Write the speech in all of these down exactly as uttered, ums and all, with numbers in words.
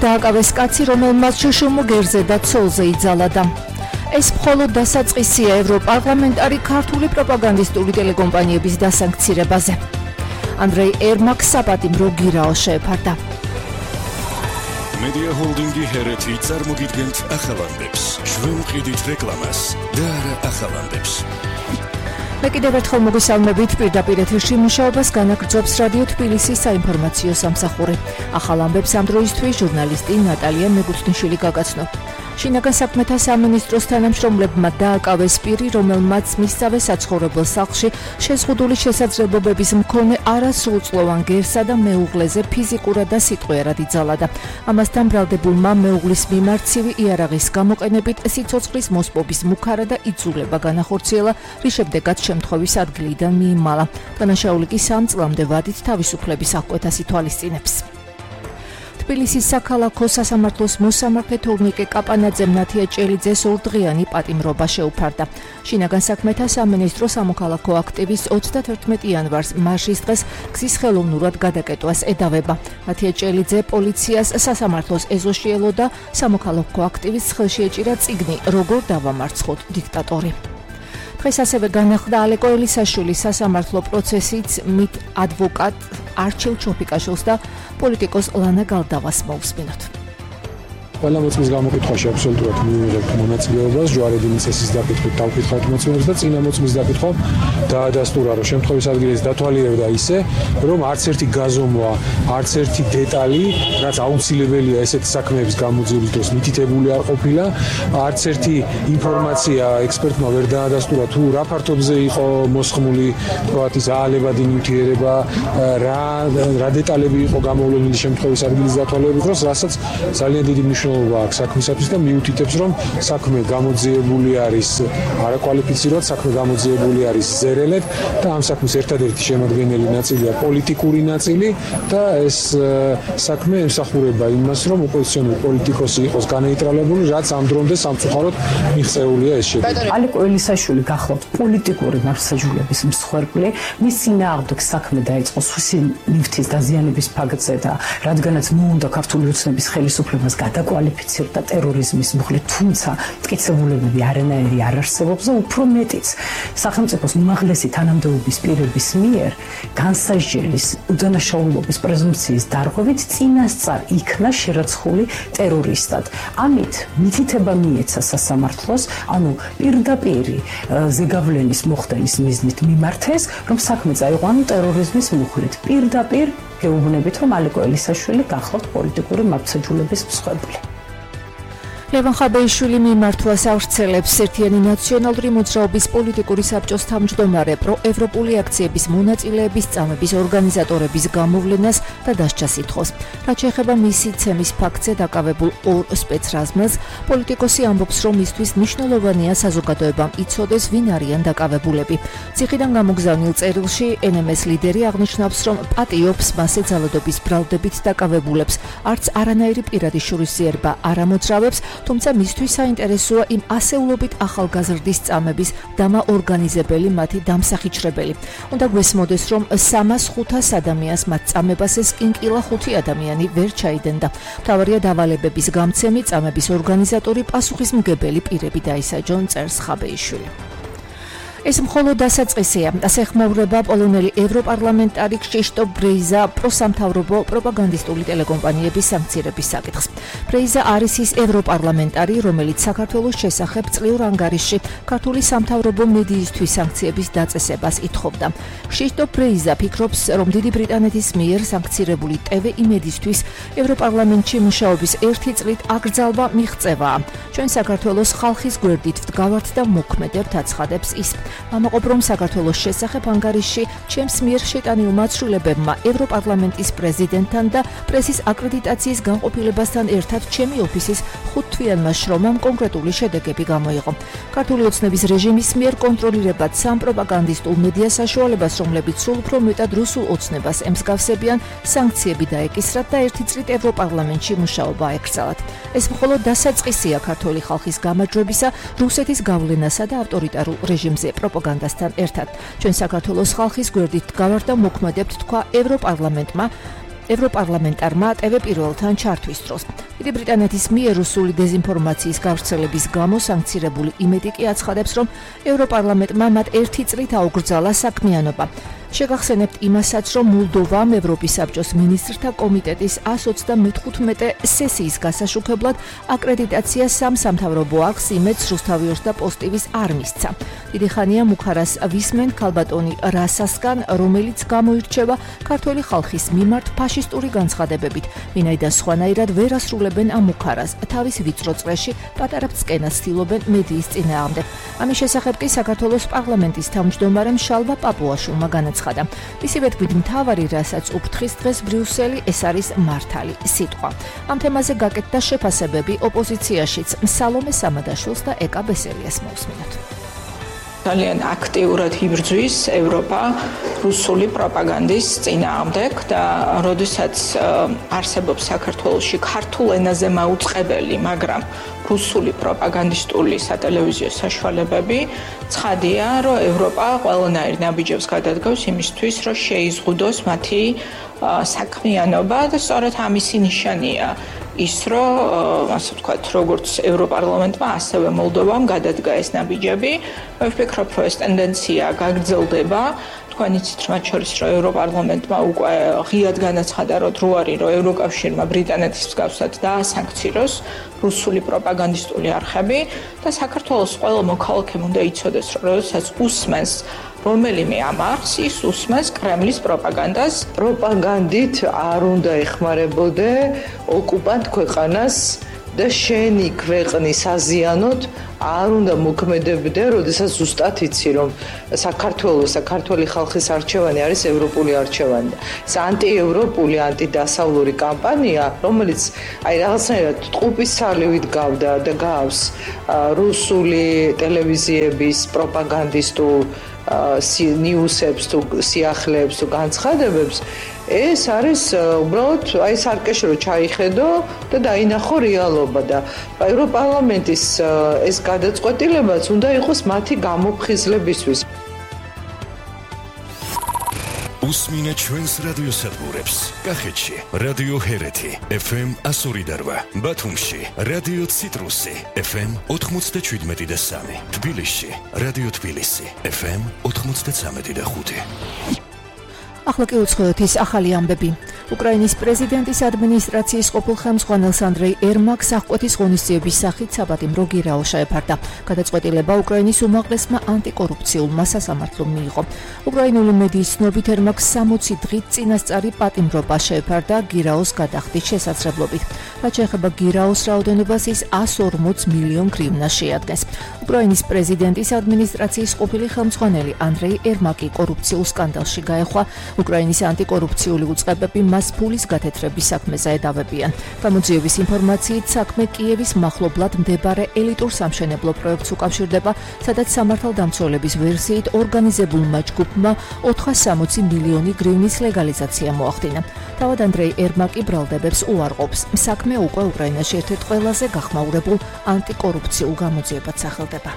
დააკავეს კაცი, რომელმაც შშმ გერზე და ცოლზე იძალა და ეს მხოლოდ დასაწყისია ევროპარლამენტარი ქართული პროპაგანდისტული ტელეკომპანიების დასანქცირებაზე. ანდრეი ერმაკს საპატიმრო გირაო შეეფარდა. Media Holdingi ჰერეთი წარმოგიდგენთ ახალანდებს, შვენყიდით რეკლამას და არა ახალანდებს. მე კიდევ ერთხელ მოგესალმებით, პირდაპირ ეთერში მუშაობას განაგრძობს რადიო თბილისის საინფორმაციო სამსახური. ახალ ამბებს ამ დროისთვის ჟურნალისტი ნატალია მეგუთნიშვილი გაგაცნო. შინაგან საქმეთა სამინისტროს თანამშრომლებმა დააკავეს პირი, რომელმაც მისწავე საცხოვრებელ სახლში შეზღუდული შესაძლებლობების მქონე არასრულწლოვან გერსა და მეუღლეზე ფიზიკურად და სიტყვიერად იძალა და ამასთან ბრალდებულმა მეუღლის მიმართ ცივი იარაღის გამოყენებით სიცოცხლის მოსპობის მუქარა და იძულება განახორციელა, რის შემდეგაც შემთხვევის ადგილიდან მიიმალა. დანაშაული კი სამ წლამდე ვადით თავისუფლების აღკვეთას ითვალისწინებს. თბილისის საქალაქო სასამართლოს მოსამართლე თორნიკე კაპანაძემ ნათია ჭელიძეს ორდღიანი პატიმრობა შეუფარდა. შინაგან საქმეთა სამინისტრო სამოქალაქო აქტივის ოცდათერთმეტი იანვარს მარშის დღეს გზის ხელოვნურად გადაკეტვას ედავება. ნათია ჭელიძე პოლიციას სასამართლოს ეზოში ელოდა, სამოქალაქო აქტივის ხელში ეჭირა წიგნი „როგორ დავამარცხოთ დიქტატორი“. დღეს ასევე განახლდა ალეკო ელისაშვილის სასამართლო პროცესიც მით ადვოკატ არჩილ ჩოფიკაშვილს და პოლიტიკოს ლანა გალდავას მოусმინოთ. ყველა მოწმის გამოკითხვაში აბსოლუტურად მივიღებთ მონაწილეობას, ჯვარედი მიწესის დაკითხვით დავკითხავთ მოწმეებს და წინა მოწმის დაკითხვა დაადასტურა, რომ შემთხვევის ადგილას დათვალიერდა ისე, რომ არც ერთი გაზომვა, არც ერთი დეტალი, რაც აუცილებელია ესეთი საქმეების გამოძიების დროს მითითებული არ ყოფილა, არც ერთი ინფორმაცია ექსპერტმა ვერ დაადასტურა, თუ რა ფართობზე იყო მოსხმული, თქვათ ის აალებადი ნივთიერება, რა რა დეტალები იყო გამოვლენილი შემთხვევის ადგილის დათვალიერების დროს, რასაც ძალიან დიდი მნიშვნელობა აქვს საქმისათვის და მიუთითებს, რომ საქმე გამოძიებული არის არაკვალიფიცირებად, საქმე გამოძიებული არის ზერელად და ამ საქმის ერთადერთი შემადგენელი ნაწილია პოლიტიკური ნაწილი და ეს საქმე ემსახურება იმას, რომ ოპოზიციონერი პოლიტიკოსი იყოს განეიტრალებული, რაც ამ დრომდე სამწუხაროდ მიღწეულია ეს შედეგი. ალეკო ელისაშვილი გახლავთ პოლიტიკური მართლმსაჯულების მსხვერპლი, მის წინააღმდეგ საქმე დაიწყო სუსი ნივთის დაზიანების ფაქტზე და რადგანაც მოუნდა ქართული ოცნების ხელისუფლებას გადაკვალიფიცირდა კვალიფიცირდა ტერორიზმის მუხლით, თუმცა მტკიცებულებები არანაირი არ არსებობს და უფრო მეტიც სახელმწიფოს უმაღლესი თანამდებობის პირების მიერ განსაჯელის უდანაშაულობის პრეზუმპციის დარღვევით წინასწარ იქნა შერაცხული ტერორისტად. ამით მითითება მიეცა სასამართლოს, ანუ პირდაპირი ზეგავლენის მოხდენის მიზნით მიმართეს, რომ საქმე წაიყვანო ტერორიზმის მუხლით. პირდაპირ გეუბნებით, რომ ალეკო ელისაშვილი გახლავთ პოლიტიკური მართლმსაჯულების მსხვერპლი. ლევან ხაბეიშვილი მიმართვას ავრცელებს ერთიანი ნაციონალური მოძრაობის პოლიტიკური საბჭოს თავმჯდომარე პროევროპული აქციების მონაწილეების წამების ორგანიზატორების გამოვლენას და დასჯას ითხოვს. რაც შეეხება მისი ცემის ფაქტზე დაკავებულ ორ სპეცრაზმელს, პოლიტიკოსი ამბობს, რომ მისთვის მნიშვნელოვანია საზოგადოებამ იცოდეს, ვინ არიან დაკავებულები. ციხიდან გამოგზავნილ წერილში εν ემ ეს ლიდერი აღნიშნავს, რომ პატიობს მასე ძალადობის ბრალდებით დაკავებულებს, არც არანაირი პირადი შურისძიება არ ამოძრავებს, თუმცა მისთვის საინტერესოა იმ ასეულობით ახალგაზრდის წამების დამაორგანიზებელი მათი დამსახიჩრებელი. უნდა გვესმოდეს, რომ სამას ხუთას ადამიანს მათ წამებას ეს კინკილა ხუთი ადამიანი ვერ ჩაიდენდა. მთავარია დავალებების გამცემი, წამების ორგანიზატორი, პასუხისმგებელი პირები დაისაჯონ, წერს ხაბეიშვილი. ეს მხოლოდ დასაწყისია, ასე ხმაურება პოლონელი ევროპარლამენტარი ქშიშტოფ ბრეიზა პროსამთავრობო პროპაგანდისტული ტელეკომპანიების სანქცირების საკითხს. ბრეიზა არის ის ევროპარლამენტარი, რომელიც საქართველოს შესახებ წლიურ ანგარიშში ქართული სამთავრობო მედიისთვის სანქციების დაწესებას ითხოვდა. ქშიშტოფ ბრეიზა ფიქრობს, რომ დიდი ბრიტანეთის მიერ სანქცირებული ტე ვე იმედისთვის ევროპარლამენტში მუშაობის ერთი წლით აკრძალვა მიღწევაა. ჩვენ საქართველოს ხალხის გვერდით ვდგავართ და მოქმედებთ, აცხადებს ის. ამაყობ, რომ საქართველოს შესახებ ანგარიშში ჩემს მიერ შეტანილმა ცვლილებებმა ევროპარლამენტის პრეზიდენტთან და პრესის აკრედიტაციის განყოფილებასთან ერთად ჩემი ოფისის ხუთთვიანმა შრომამ კონკრეტული შედეგები გამოიღო. ქართული ოცნების რეჟიმის მიერ კონტროლირებად სამ პროპაგანდისტულ მედია საშუალებას, რომლებიც სულ უფრო მეტად რუსულ ოცნებას ემსგავსებიან, სანქციები დაეკისრათ და ერთი წლით ევროპარლამენტში მუშაობა ეკრძალათ. ეს მხოლოდ დასაწყისია ქართული ხალხის გამარჯვებისა, რუსეთის გავლენასა და ავტორიტარულ რეჟიმზე პროპაგანდასთან ერთად. ჩვენ საქართველოს ხალხის გვერდით ვდგავართ და მოქმედებთ, თქვა ევროპარლამენტმა ევროპარლამენტარმა ტე ვე პირველთან ჩართვის დროს. დიდი ბრიტანეთის მიერ რუსული დეზინფორმაციის გავრცელების გამო სანქცირებული იმედი კი აცხადებს, რომ ევროპარლამენტმა მათ ერთი წლით აუკრძალა საქმიანობა. შეგახსენებთ იმასაც, რომ მოლდოვამ ევროპის საბჭოს მინისტრთა კომიტეტის εκατს ოცდამეხუთმეტე სესიის გასაშუქებლად აკრედიტაცია სამ სამთავრობო აქტს იმედს რუსთავიორს და პოსტივის არ მისცა. დიდი ხანია მუხარას ვისმენ ქალბატონი რასასგან, რომელიც გამოირჩევა ქართველი ხალხის მიმართ ფაშისტური განცხადებებით, ვინაიდან სხვანაირად ვერ ასრულებენ ამ მუხარას, თავის ვიწრო წრეში პატარა ბწკენას ცდილობენ მედიის წინააღმდეგ. ამის შესახებ კი საქართველოს პარლამენტის თავმჯდომარემ შალვა პაპუაშვილმა განაცხადა. ისევე თქვით მთავარი, რასაც უფრთხის დღეს ბრიუსელი, ეს არის მართალი სიტყვა. ამ თემაზე გაკეთდა შეფასებები ოპოზიციაშიც. სალომე სამადაშვილს და ეკა ბესელიას მოусმინოთ. ძალიან აქტიურად იბრძვის ევროპა რუსული პროპაგანდის წინააღმდეგ და როდესაც არსებობს საქართველოში ქართულ ენაზე მაუწყებელი, მაგრამ რუსული პროპაგანდისტული სატელევიზიო საშუალებები, ცხადია, რომ ევროპა ყველანაირ ნაბიჯებს გადადგავს იმისთვის, რომ შეიზღუდოს მათი საქმიანობა და სწორედ ამისი ნიშანია ის, რომ ასე ვთქვათ, როგორც ევროპარლამენტმა, ასევე მოლდოვამ გადადგა ეს ნაბიჯები. მე ვფიქრობ, რომ ეს ტენდენცია გაგრძელდება. თქვენ იცით, რომ მათ შორის რომ ევროპარლამენტმა უკვე ღიად განაცხადა, რომ დრო არის, რომ ევროკავშირმა ბრიტანეთის მსგავსად დაასანქციროს რუსული პროპაგანდისტული არხები და საქართველოს ყველა მოქალაქემ უნდა იცოდეს, რომ როდესაც usmens რომელიმე ამარხს, ის usmens კრემლის პროპაგანდას. პროპაგანდით არ უნდა ეხმარებოდე ოკუპანტ ქვეყანას და შენი ქვეყნის აზიანოთ არ უნდა მოქმედებდე, როდესაც ზუსტად იცი, რომ საქართველოს, საქართველოს ხალხის არჩევანი არის ევროპული არჩევანი. ეს ანტიევროპული, ანტიდასავლური კამპანია, რომელიც აი რაღაცნაირად ტყუპის სალივით გავდა და გავს რუსული ტელევიზიების პროპაგანდისტულ ნიუსებს თუ სიახლეებს თუ განცხადებებს, ეს არის უბრალოდ აი სარკეში ჩაიხედო და დაინახო რეალობა და ევროპარლამენტის ეს გადაწყვეტილებაც უნდა იყოს მათი გამოფხიზლებისთვის. უსმინეთ ჩვენს რადიო სადგურებს. კახეთში რადიო ჰერეთი ეფ ემ εκατს ორი და რვა, ბათუმში რადიო ციტრუსი ეფ ემ ოთხმოცდაშვიდმეტი და სამი, თბილისში რადიო თბილისი ეფ ემ ოთხმოცდაცამეტი და ხუთი. ახლა კი უცხოეთ ის ახალი ამბები. უკრაინის პრეზიდენტის ადმინისტრაციის ყოფილ ხელმძღვანელს ანდრეი ერმაკს აღკვეთის ღონისძიების სახით საპატიმრო გირაო შეეფარდა. გადაწყვეტილება უკრაინის უმაღლესმა ანტიკორუფციულმა სასამართლომ მიიღო. უკრაინული მედიის ცნობით ერმაკს სამოცი დღით წინასწარი პატიმრობა შეეფარდა გირაოს გადახდის შესაძლებლობით. რაც შეეხება გირაოს რაოდენობას, ის εκατს ორმოც მილიონ გრივნას შეადგენს. უკრაინის პრეზიდენტის ადმინისტრაციის ყოფილი ხელმძღვანელი ანდრეი ერმაკი კორუფციულ სკანდალში გაეხვა. უკრაინის ანტიკორუფციული უწყებები მას ფულის გათეთრების საქმეზე ედავებიან. გამოძიების ინფორმაციით საქმე კიევის მახლობლად მდებარე ელიტურ სამშენებლო პროექტს უკავშირდება, სადაც სამართალდამცველების ვერსიით ორგანიზებულმა ჯგუფმა ოთხას სამოცი მილიონი გრივნის ლეგალიზაცია მოახდინა. თავად ანდრეი ერმაკი ბრალდებებს უარყოფს. საქმე უკვე უკრაინაში ერთ-ერთ ყველაზე გახმაურებულ ანტიკორუფციულ გამოძიებად სახელდება.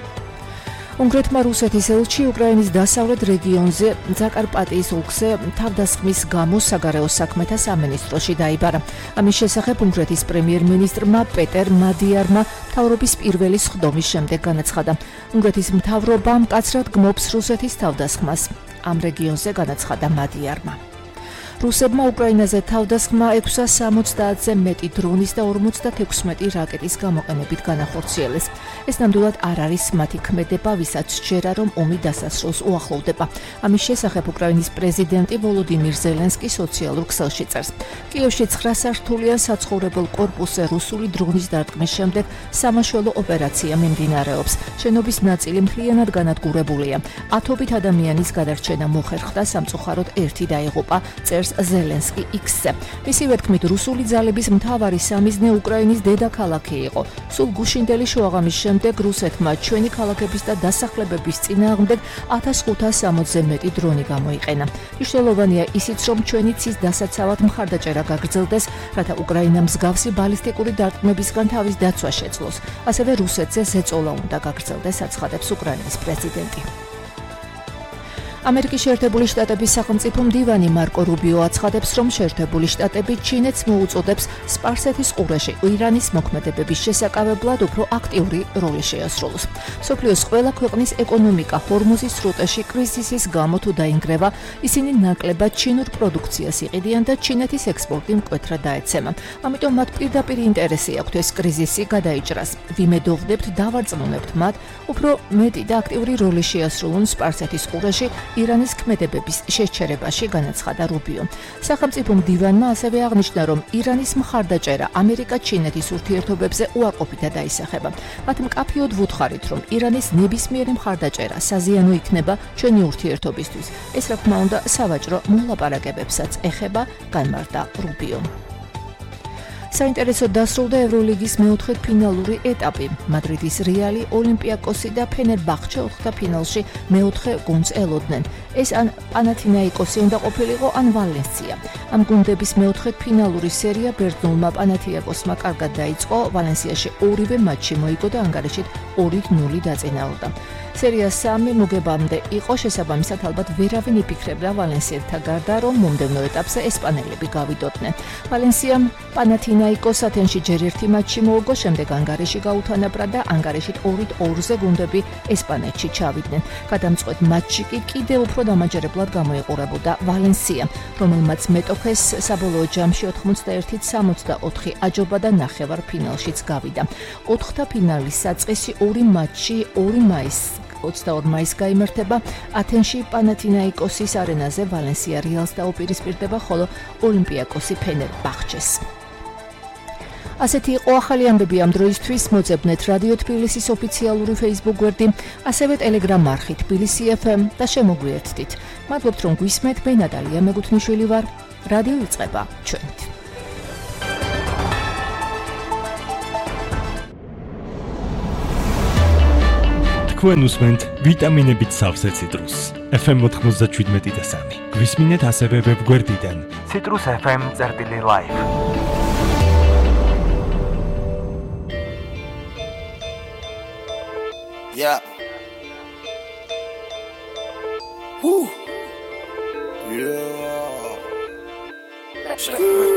უნგრეთმა რუსეთის ელჩი უკრაინის დასავლეთ რეგიონზე ზაკარპატიის ოლქზე თავდასხმის გამო საგარეო საქმეთა სამინისტროში დაიბარა. ამის შესახებ უნგრეთის პრემიერ-მინისტრმა პეტერ მადიარმა მთავრობის პირველი სხდომის შემდეგ განაცხადა. უნგრეთის მთავრობა მკაცრად გმობს რუსეთის თავდასხმას. ამ რეგიონზე განაცხადა მადიარმა. რუსებმა უკრაინაზე თავდასხმა ექვსას სამოცდაათზე მეტი დრონის და ორმოცდათექვსმეტი რაკეტის გამოყენებით განახორციელეს. ეს ნამდვილად არ არის მათი ქმედება, ვისაც სჯერა, რომ ომი დასასრულს უახლოვდება. ამის შესახებ უკრაინის პრეზიდენტი ვოლოდიმირ ზელენსკი სოციალურ ქსელში წერს. კიევში ცხრა სართულიან საცხოვრებელ კორპუსზე რუსული დრონის დარტყმის შემდეგ სამაშველო ოპერაცია მიმდინარეობს. შენობის ნაწილი მთლიანად განადგურებულია. ათობით ადამიანის გადარჩენა მოხერხდა, სამწუხაროდ ერთი დაიღუპა, წერს ზელენსკი იქსზე. მისივე თქმით, რუსული ძალების მთავარი სამიზნე უკრაინის დედაქალაქი იყო. სულ გუშინდელი შუაღამის შემდეგ რუსეთმა ჩვენი ქალაქების და დასახლებების წინააღმდეგ ათას ხუთას სამოცზე მეტი დრონი გამოიყენა. მნიშვნელოვანია ისიც, რომ ჩვენი ცის დასაცავად მხარდაჭერა გაგრძელდეს, რათა უკრაინა მსგავსი ბალისტიკური დარტყმებისგან თავის დაცვა შეძლოს. ასევე რუსეთზე ზეწოლა უნდა გაგრძელდეს, აცხადებს უკრაინის პრეზიდენტი. ამერიკის შეერთებული შტატების სახელმწიფო მდივანი მარკო რუბიო აცხადებს, რომ შეერთებული შტატები ჩინეთს მოუწოდებს სპარსეთის ყურეში ირანის მოქმედებების შესაკავებლად უფრო აქტიური როლი შეასრულოს. მსოფლიოს ყველა ქვეყნის ეკონომიკა ჰორმუზის სრუტეში კრიზისის გამო თუ დაინგრევა, ისინი ნაკლებად ჩინურ პროდუქციას იყიდიან და ჩინეთის ექსპორტი მკვეთრად დაეცემა. ამიტომ მათ პირდაპირ ინტერესი აქვთ ეს კრიზისი გადაიჭრას. ვიმედოვდებთ, დავარწმუნებთ მათ, უფრო მეტი და აქტიური როლი შეასრულონ სპარსეთის ყურეში ირანის ქმედებების შეჩერებაში, განაცხადა რუბიო. სახელმწიფო მდივანმა ასევე აღნიშნა, რომ ირანის მხარდაჭერა ამერიკა-ჩინეთის ურთიერთობებზე უარყოფითად დაისახება. მათ მკაფიოდ ვუთხარით, რომ ირანის ნებისმიერი მხარდაჭერა საზიანო იქნება ჩვენი ურთიერთობისთვის. ეს რა თქმა უნდა სავაჭრო მოლაპარაკებებსაც ეხება, განმარტა რუბიო. საინტერესო დასრულდა ევროლიგის მეოთხე ფინალური ეტაპი. მადრიდის რეალი, ოლიმპიაკოსი და ფენერბახჩე ოთხთაფინალში მეოთხე გუნდს ელოდნენ. ეს ან პანათინაიკოსი უნდა ყოფილიყო, ან ვალენსია. ამ გუნდების მეოთხე ფინალური სერია ბერძნულმა პანათინაიკოსმა კარგად დაიწყო, ვალენსიაში ორივე მატჩი მოიგო და ანგარიშით ორი ნული დაწინაურდა. სერია სამი მოგებამდე იყო, შესაბამისად ალბათ ვერავინ იფიქრებდა ვალენსიელთა გარდა, რომ მომდევნო ეტაპზე ესპანელები გავიდოდნენ. ვალენსიამ პანათინაიკოს ათენში ჯერ ერთი მატჩი მოუგო, შემდეგ ანგარიში გაუთანაბრა და ანგარიშით ორით ორზე გუნდები ესპანეთში ჩავიდნენ. გადამწყვეტ მატჩი კი კიდევ უფრო დამაჯერებლად გამოიყურებოდა ვალენსია, რომელმაც მეტოქეს საბოლოო ჯამში ოთხმოცდაერთით სამოცდაოთხი აჯობა და ნახევარ ფინალშიც გავიდა. ოთხთაფინალის საწყისი ორი მატჩი ორი მაისს ოცდაორი მაისს გაიმართება ათენში პანათინაიკოსის არენაზე, ვალენსია რეალს დაუპირისპირდება, ხოლო ოლიმპიაკოსი ფენერბახჩეს. ასეთი იყო ახალი ამბები ამ დროისთვის. მოძებნეთ რადიო თბილისის ოფიციალური Facebook გვერდი, ასევე Telegram არხი თბილისი ეფ ემ და შემოგვიერთდით. მადლობთ, რომ გვისმენთ. მე ნატალია მეგუთნიშვილი ვარ. რადიო იწყება ჩვენით. თქვენ უსმენთ ვიტამინებით სავსე ციტრუსს. ეფ ემ ოთხმოცდაშვიდმეტი და სამი. გვისმინეთ ასევე ვებგვერდიდან citrus f m წერტილი live. Yeah. Woo. Yeah.